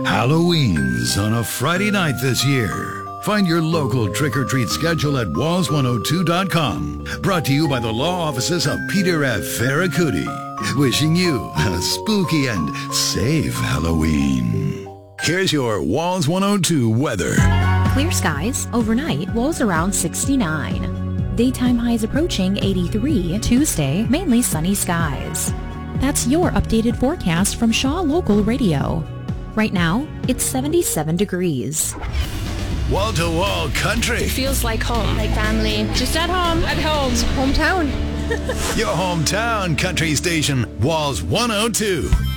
Halloween's on a Friday night this year. Find your local trick-or-treat schedule at walls102.com. Brought to you by the law offices of Peter F. Ferracuti. Wishing you a spooky and safe Halloween. Here's your Walls 102 weather. Clear skies. Overnight, Walls around 69. Daytime highs approaching 83. Tuesday, mainly sunny skies. That's your updated forecast from Shaw Local Radio. Right now, it's 77 degrees. Wall-to-wall country. It feels like home, like family. Just at home. At home. Hometown. Your hometown country station, Walls 102.